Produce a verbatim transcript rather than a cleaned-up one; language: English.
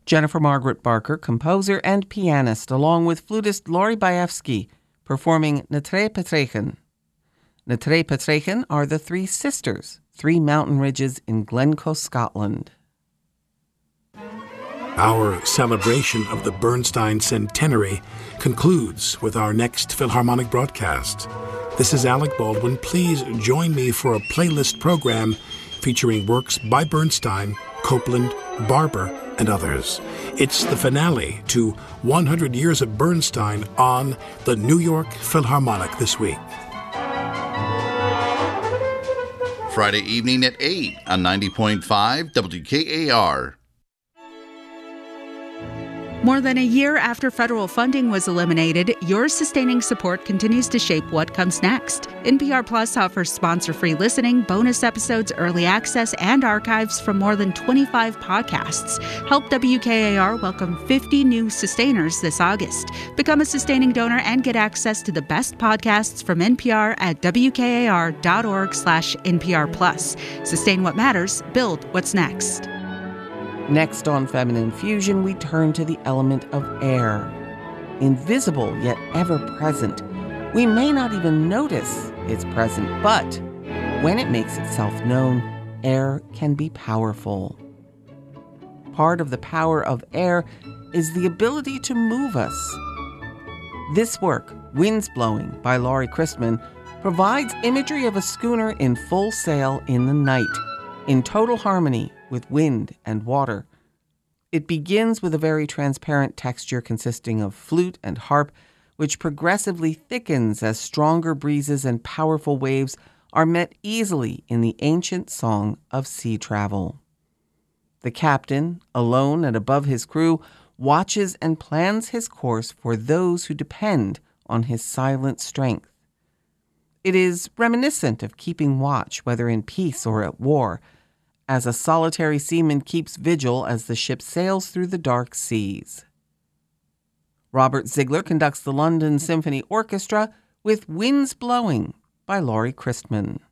Jennifer Margaret Barker, composer and pianist, along with flutist Laurie Bajewski, performing Na Tre Petraichen. Na Tre Petraichen are the Three Sisters, three mountain ridges in Glencoe, Scotland. Our celebration of the Bernstein Centenary concludes with our next Philharmonic broadcast. This is Alec Baldwin. Please join me for a playlist program featuring works by Bernstein, Copland, Barber, and others. It's the finale to one hundred years of Bernstein on the New York Philharmonic this week. Friday evening at eight on ninety point five W K A R. More than a year after federal funding was eliminated, your sustaining support continues to shape what comes next. N P R Plus offers sponsor-free listening, bonus episodes, early access, and archives from more than twenty-five podcasts. Help W K A R welcome fifty new sustainers this August. Become a sustaining donor and get access to the best podcasts from N P R at W K A R dot org slash N P R Plus. Sustain what matters, build what's next. Next on Feminine Fusion, we turn to the element of air. Invisible yet ever present. We may not even notice it's present, but when it makes itself known, air can be powerful. Part of the power of air is the ability to move us. This work, Winds Blowing by Laurie Christman, provides imagery of a schooner in full sail in the night, in total harmony with wind and water. It begins with a very transparent texture consisting of flute and harp, which progressively thickens as stronger breezes and powerful waves are met easily in the ancient song of sea travel. The captain, alone and above his crew, watches and plans his course for those who depend on his silent strength. It is reminiscent of keeping watch, whether in peace or at war, as a solitary seaman keeps vigil as the ship sails through the dark seas. Robert Ziegler conducts the London Symphony Orchestra with Winds Blowing by Laurie Christman.